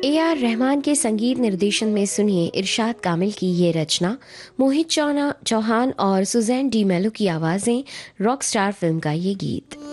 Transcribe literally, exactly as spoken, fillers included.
A R Rahman के संगीत निर्देशन में सुनिए इरशाद कामिल की ये रचना, मोहित चौना चौहान और सुजैन डी मेलो की आवाज़ें, रॉक स्टार फिल्म का ये गीत।